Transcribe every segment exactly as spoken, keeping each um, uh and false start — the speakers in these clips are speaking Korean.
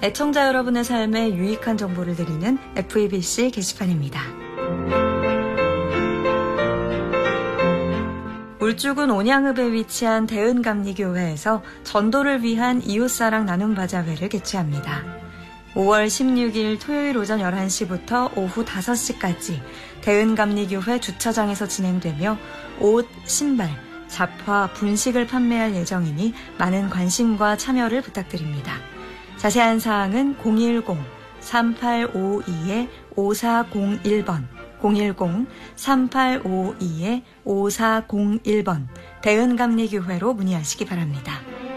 애청자 여러분의 삶에 유익한 정보를 드리는 에프이비씨 게시판입니다. 울주군 온양읍에 위치한 대은감리교회에서 전도를 위한 이웃사랑 나눔바자회를 개최합니다. 오월 십육일 토요일 오전 열한 시부터 오후 다섯 시까지 대은감리교회 주차장에서 진행되며 옷, 신발, 잡화, 분식을 판매할 예정이니 많은 관심과 참여를 부탁드립니다. 자세한 사항은 공일공 삼팔오이 오사공일 번, 공일공 삼팔오이 오사공일 번 대은감리교회로 문의하시기 바랍니다.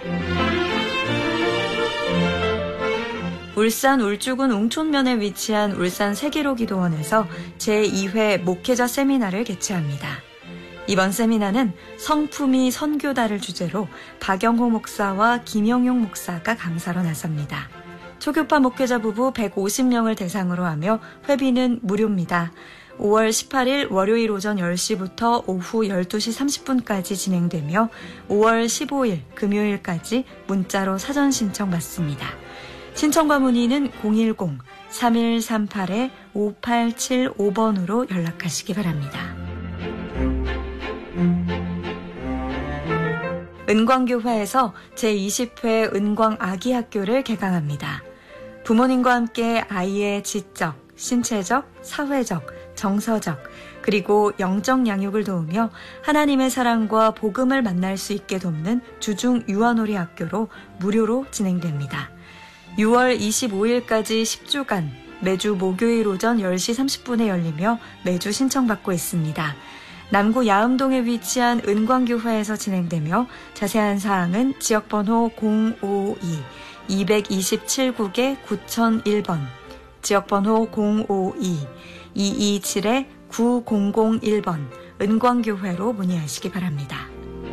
울산 울주군 웅촌면에 위치한 울산 세기로기도원에서 제이 회 목회자 세미나를 개최합니다. 이번 세미나는 성품이 선교다를 주제로 박영호 목사와 김영용 목사가 강사로 나섭니다. 초교파 목회자 부부 백오십 명을 대상으로 하며 회비는 무료입니다. 오월 십팔일 월요일 오전 열 시부터 오후 열두 시 삼십 분까지 진행되며 오월 십오일 금요일까지 문자로 사전 신청 받습니다. 신청과 문의는 공일공 삼일삼팔 오팔칠오 번으로 연락하시기 바랍니다. 은광교회에서 제이십 회 은광아기학교를 개강합니다. 부모님과 함께 아이의 지적, 신체적, 사회적, 정서적, 그리고 영적 양육을 도우며 하나님의 사랑과 복음을 만날 수 있게 돕는 주중 유아놀이 학교로 무료로 진행됩니다. 유월 이십오일까지 십 주간 매주 목요일 오전 열 시 삼십 분에 열리며 매주 신청받고 있습니다. 남구 야음동에 위치한 은광교회에서 진행되며 자세한 사항은 지역번호 공오이 이이칠 국에 구천일 번, 지역번호 공오이 이이칠 구공공일 번 은광교회로 문의하시기 바랍니다.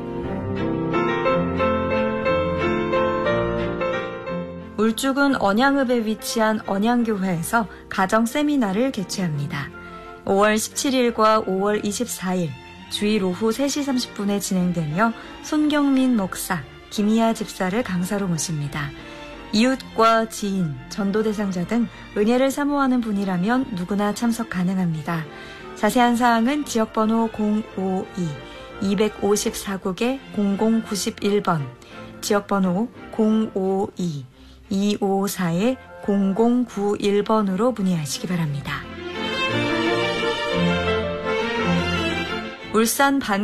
울주군 언양읍에 위치한 언양교회에서 가정 세미나를 개최합니다. 오월 십칠일과 오월 이십사일 주일 오후 세 시 삼십 분에 진행되며 손경민 목사, 김희아 집사를 강사로 모십니다. 이웃과 지인, 전도 대상자 등 은혜를 사모하는 분이라면 누구나 참석 가능합니다. 자세한 사항은 지역번호 공오이 이오사 국에 공공구일 번, 지역번호 공오이 이오사 공공구일 번으로 문의하시기 바랍니다. 울산 반